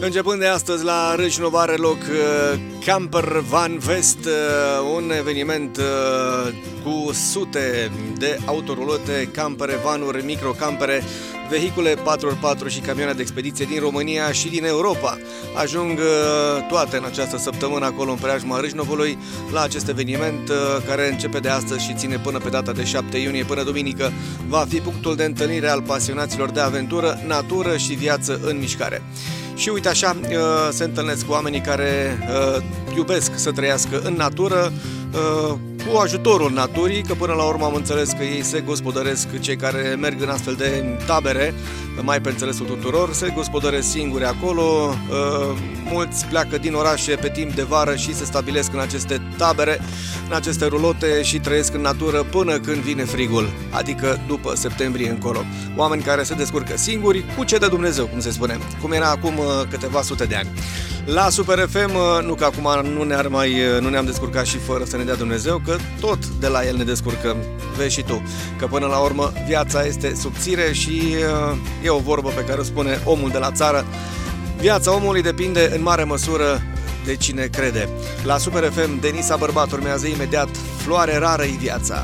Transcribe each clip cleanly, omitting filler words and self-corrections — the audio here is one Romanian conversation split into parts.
Începând de astăzi la Râșnov are loc Camper Van Fest, un eveniment cu sute de autorulote, campere, vanuri, microcampere, vehicule 4x4 și camioane de expediție din România și din Europa. Ajung toate în această săptămână acolo în preajma Râșnovului la acest eveniment care începe de astăzi și ține până pe data de 7 iunie, până duminică. Va fi punctul de întâlnire al pasionaților de aventură, natură și viață în mișcare. Și uite așa, se întâlnesc cu oamenii care iubesc să trăiască în natură, cu ajutorul naturii, că până la urmă am înțeles că ei se gospodăresc, cei care merg în astfel de tabere, mai pe înțelesul tuturor, se gospodăresc singuri acolo, mulți pleacă din orașe pe timp de vară și se stabilesc în aceste tabere, în aceste rulote și trăiesc în natură până când vine frigul, adică după septembrie încolo. Oameni care se descurcă singuri, cu ce de Dumnezeu, cum se spune, cum era acum câteva sute de ani. La Super FM, nu că acum nu ne-am descurcat și fără să ne dea Dumnezeu, că tot de la el ne descurcăm, vezi și tu, că până la urmă viața este subțire și e o vorbă pe care o spune omul de la țară: viața omului depinde în mare măsură de cine crede. La Super FM, Denisa Bărbat urmează imediat. Floare rară-i viața.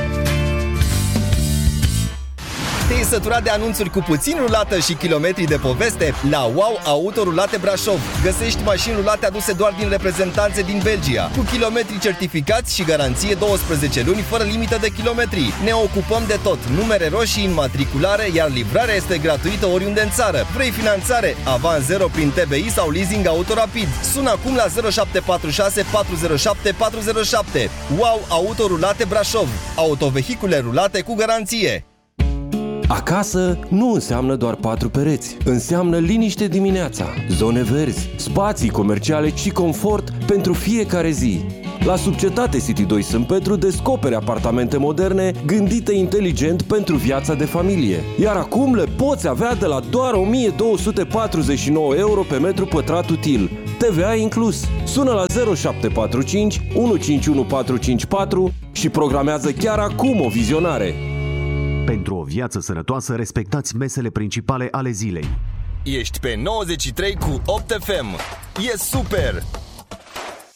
Te-ai săturat de anunțuri cu puțin rulată și kilometri de poveste? La Wow Auto Rulate Brașov găsești mașini rulate aduse doar din reprezentanțe din Belgia, cu kilometri certificați și garanție 12 luni fără limită de kilometri. Ne ocupăm de tot, numere roșii, înmatriculare, iar livrarea este gratuită oriunde în țară. Vrei finanțare? Avans 0 prin TBI sau leasing auto rapid? Sună acum la 0746 407 407. Wow Auto Rulate Brașov. Autovehicule rulate cu garanție. Acasă nu înseamnă doar 4 pereți, înseamnă liniște dimineața, zone verzi, spații comerciale și confort pentru fiecare zi. La Subcetate City 2 Sâmpetru descoperi apartamente moderne gândite inteligent pentru viața de familie. Iar acum le poți avea de la doar 1249 euro pe metru pătrat util, TVA inclus. Sună la 0745 151 454 și programează chiar acum o vizionare. Pentru o viață sănătoasă, respectați mesele principale ale zilei. Ești pe 93 cu 8 FM. E super!